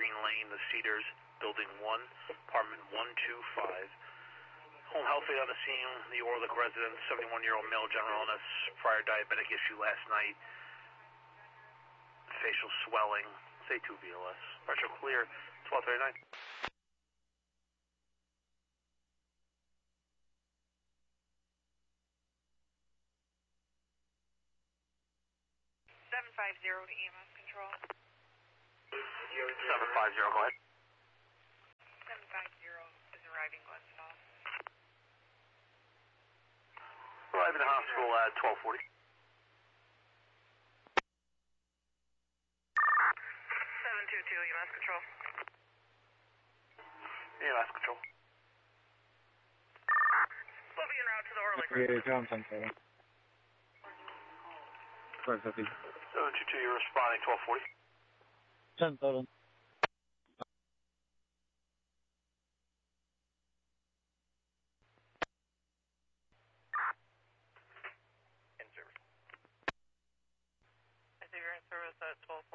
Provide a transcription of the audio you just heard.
Green Lane, The Cedars, Building 1, Apartment 125. Home health aide on the scene, the Orlick residence, 71-year-old male, general illness, prior diabetic issue last night, facial swelling, say 2 VLS. Pressure clear, 1239. 750 to EMS control. 750, go ahead. 750 is arriving Glenstone. Arriving to hospital at 1240. 722 EMS control. EMS control. We'll be en route to the Orlick. John Central. 1250. 722, you're responding 1240. 10,000. In service. I see you're in service at 1240.